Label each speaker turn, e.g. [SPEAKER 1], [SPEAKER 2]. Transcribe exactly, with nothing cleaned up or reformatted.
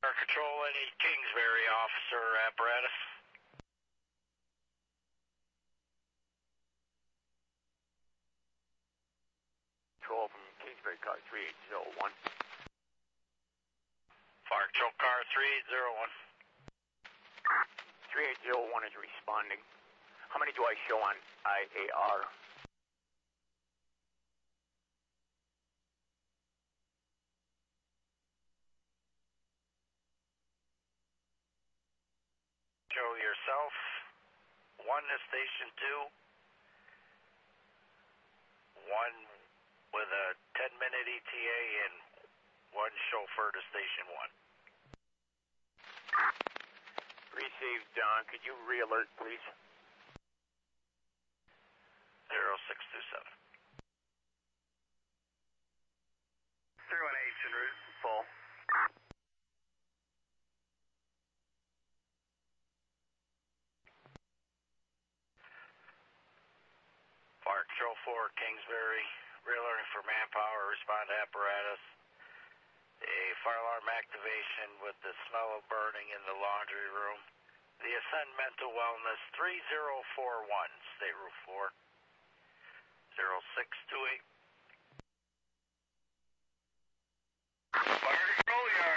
[SPEAKER 1] Fire Control, any Kingsbury officer or apparatus?
[SPEAKER 2] Control from Kingsbury car three eight zero one.
[SPEAKER 1] Fire Control car three eight zero one.
[SPEAKER 2] three eight zero one is responding. How many do I show on I A R?
[SPEAKER 1] Show yourself, one to station two, one with a ten minute E T A, and one chauffeur to station one.
[SPEAKER 2] Received, Don. Could you re-alert, please?
[SPEAKER 1] zero six two seven.
[SPEAKER 3] three one eight en route, full.
[SPEAKER 1] Fire Control four, Kingsbury, re-alerting for manpower, respond to apparatus. A fire alarm activation with the smell of burning in the laundry room. The Ascend Mental Wellness three zero four one, State Route four, zero six two eight.
[SPEAKER 3] Fire Control, you are